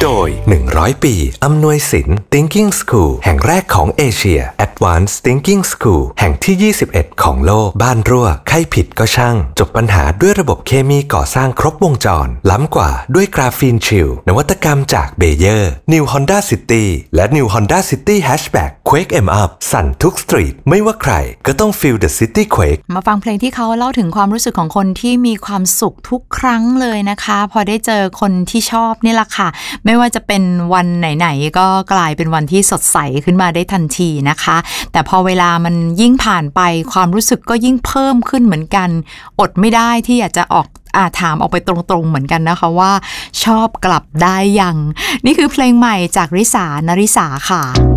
โดย100 ปีอำนวยสิน Thinking School แห่งแรกของเอเชีย Advanced Thinking School แห่งที่21ของโลกบ้านรั่วใครผิดก็ช่างจบปัญหาด้วยระบบเคมีก่อสร้างครบวงจรล้ำกว่าด้วยกราฟีนชิลนวัตกรรมจากเบเยอร์ New Honda City และ New Honda City Hatchback Quake em up สั่นทุกสตรีทไม่ว่าใครก็ต้อง Feel the City Quake มาฟังเพลงที่เขาเล่าถึงความรู้สึกของคนที่มีความสุขทุกครั้งเลยนะคะพอได้เจอคนที่ชอบนี่แหละค่ะไม่ว่าจะเป็นวันไหนๆก็กลายเป็นวันที่สดใสขึ้นมาได้ทันทีนะคะแต่พอเวลามันยิ่งผ่านไปความรู้สึกก็ยิ่งเพิ่มขึ้นเหมือนกันอดไม่ได้ที่อยากจะถามออกไปตรงๆเหมือนกันนะคะว่าชอบกลับได้ยังนี่คือเพลงใหม่จากริสานริสาค่ะ